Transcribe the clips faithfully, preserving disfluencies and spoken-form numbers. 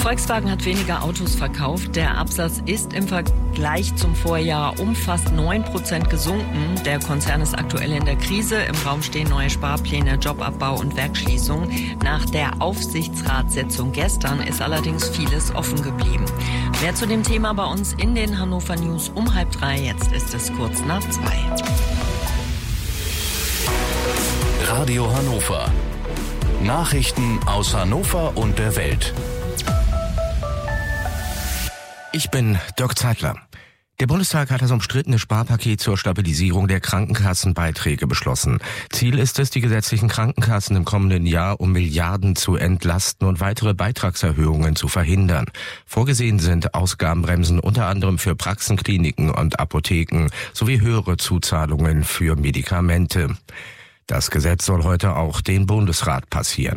Volkswagen hat weniger Autos verkauft. Der Absatz ist im Vergleich zum Vorjahr um fast neun Prozent gesunken. Der Konzern ist aktuell in der Krise. Im Raum stehen neue Sparpläne, Jobabbau und Werksschließung. Nach der Aufsichtsratssitzung gestern ist allerdings vieles offen geblieben. Mehr zu dem Thema bei uns in den Hannover News um halb drei. Jetzt ist es kurz nach zwei. Radio Hannover. Nachrichten aus Hannover und der Welt. Ich bin Dirk Zeitler. Der Bundestag hat das umstrittene Sparpaket zur Stabilisierung der Krankenkassenbeiträge beschlossen. Ziel ist es, die gesetzlichen Krankenkassen im kommenden Jahr um Milliarden zu entlasten und weitere Beitragserhöhungen zu verhindern. Vorgesehen sind Ausgabenbremsen unter anderem für Praxen, Kliniken und Apotheken sowie höhere Zuzahlungen für Medikamente. Das Gesetz soll heute auch den Bundesrat passieren.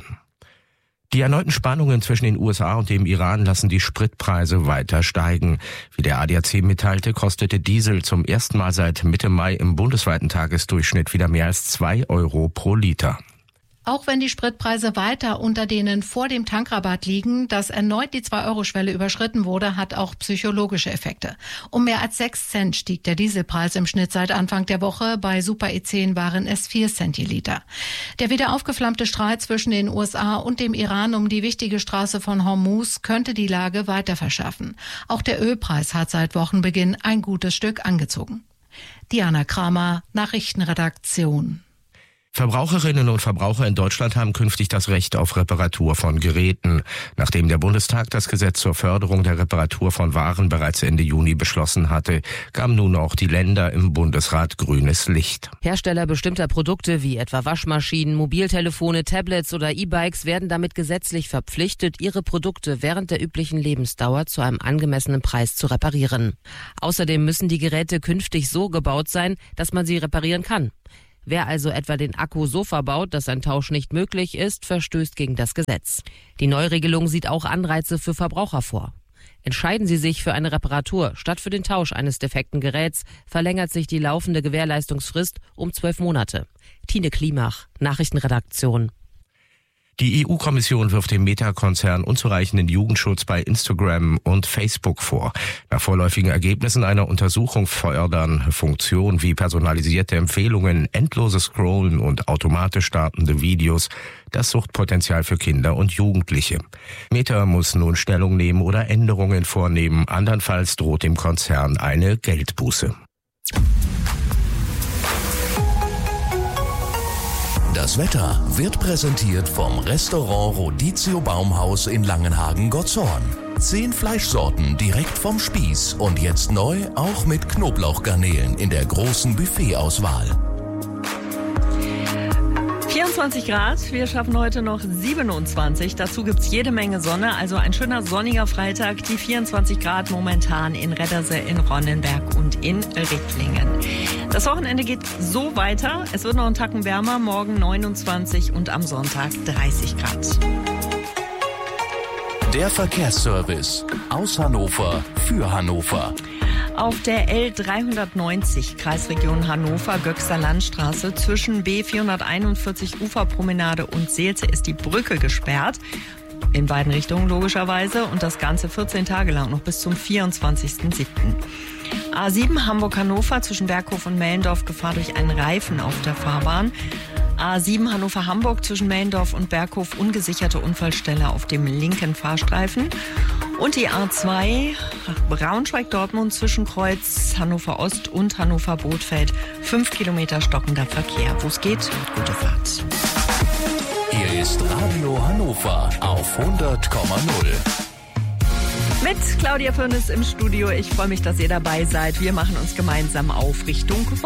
Die erneuten Spannungen zwischen den U S A und dem Iran lassen die Spritpreise weiter steigen. Wie der A D A C mitteilte, kostete Diesel zum ersten Mal seit Mitte Mai im bundesweiten Tagesdurchschnitt wieder mehr als zwei Euro pro Liter. Auch wenn die Spritpreise weiter unter denen vor dem Tankrabatt liegen, dass erneut die zwei-Euro-Schwelle überschritten wurde, hat auch psychologische Effekte. Um mehr als sechs Cent stieg der Dieselpreis im Schnitt seit Anfang der Woche. Bei Super E zehn waren es vier Cent je Liter. Der wieder aufgeflammte Streit zwischen den U S A und dem Iran um die wichtige Straße von Hormuz könnte die Lage weiter verschärfen. Auch der Ölpreis hat seit Wochenbeginn ein gutes Stück angezogen. Diana Kramer, Nachrichtenredaktion. Verbraucherinnen und Verbraucher in Deutschland haben künftig das Recht auf Reparatur von Geräten. Nachdem der Bundestag das Gesetz zur Förderung der Reparatur von Waren bereits Ende Juni beschlossen hatte, gaben nun auch die Länder im Bundesrat grünes Licht. Hersteller bestimmter Produkte wie etwa Waschmaschinen, Mobiltelefone, Tablets oder E-Bikes werden damit gesetzlich verpflichtet, ihre Produkte während der üblichen Lebensdauer zu einem angemessenen Preis zu reparieren. Außerdem müssen die Geräte künftig so gebaut sein, dass man sie reparieren kann. Wer also etwa den Akku so verbaut, dass ein Tausch nicht möglich ist, verstößt gegen das Gesetz. Die Neuregelung sieht auch Anreize für Verbraucher vor. Entscheiden Sie sich für eine Reparatur statt für den Tausch eines defekten Geräts, verlängert sich die laufende Gewährleistungsfrist um zwölf Monate. Tine Klimach, Nachrichtenredaktion. Die E U-Kommission wirft dem Meta-Konzern unzureichenden Jugendschutz bei Instagram und Facebook vor. Nach vorläufigen Ergebnissen einer Untersuchung fördern Funktionen wie personalisierte Empfehlungen, endloses Scrollen und automatisch startende Videos das Suchtpotenzial für Kinder und Jugendliche. Meta muss nun Stellung nehmen oder Änderungen vornehmen, andernfalls droht dem Konzern eine Geldbuße. Das Wetter wird präsentiert vom Restaurant Rodizio Baumhaus in Langenhagen-Gottshorn. Zehn Fleischsorten direkt vom Spieß und jetzt neu auch mit Knoblauchgarnelen in der großen Buffetauswahl. vierundzwanzig Grad, wir schaffen heute noch siebenundzwanzig. Dazu gibt's jede Menge Sonne, also ein schöner sonniger Freitag. Die vierundzwanzig Grad momentan in Redderse, in Ronnenberg und in Ricklingen. Das Wochenende geht so weiter. Es wird noch einen Tacken wärmer, morgen neunundzwanzig und am Sonntag dreißig Grad. Der Verkehrsservice aus Hannover für Hannover. Auf der L dreihundertneunzig Kreisregion Hannover-Göxter Landstraße zwischen B vierhunderteinundvierzig Uferpromenade und Seelze ist die Brücke gesperrt. In beiden Richtungen logischerweise und das Ganze vierzehn Tage lang, noch bis zum vierundzwanzigsten siebten A sieben Hamburg-Hannover zwischen Berghof und Mellendorf Gefahr durch einen Reifen auf der Fahrbahn. A sieben Hannover-Hamburg zwischen Mellendorf und Berghof ungesicherte Unfallstelle auf dem linken Fahrstreifen. Und die A zwei Braunschweig-Dortmund zwischen Kreuz Hannover-Ost und Hannover-Bothfeld. Fünf Kilometer stockender Verkehr. Wo es geht, gute Fahrt. Hier ist Radio Hannover auf hundert Komma null. Mit Claudia Firnis im Studio. Ich freue mich, dass ihr dabei seid. Wir machen uns gemeinsam auf Richtung